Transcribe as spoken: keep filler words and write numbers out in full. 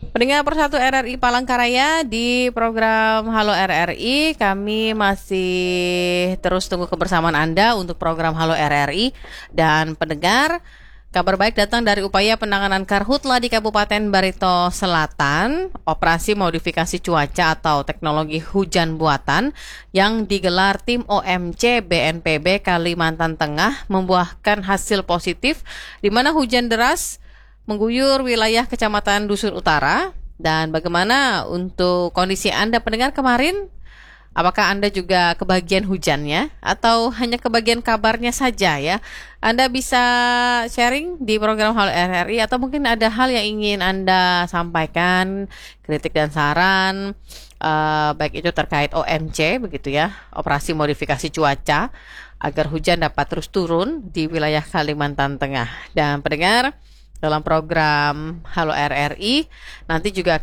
Pendengar Persatu R R I Palangkaraya, di program Halo R R I kami masih terus tunggu kebersamaan Anda untuk program Halo R R I. Dan pendengar, kabar baik datang dari upaya penanganan karhutla di Kabupaten Barito Selatan, operasi modifikasi cuaca atau teknologi hujan buatan yang digelar tim O M C B N P B Kalimantan Tengah membuahkan hasil positif, di mana hujan deras mengguyur wilayah Kecamatan Dusun Utara. Dan bagaimana untuk kondisi Anda pendengar kemarin? Apakah Anda juga kebagian hujannya atau hanya kebagian kabarnya saja ya? Anda bisa sharing di program Halo R R I, atau mungkin ada hal yang ingin Anda sampaikan, kritik dan saran, uh, baik itu terkait O M C begitu ya, operasi modifikasi cuaca, agar hujan dapat terus turun di wilayah Kalimantan Tengah. Dan pendengar, dalam program Halo R R I nanti juga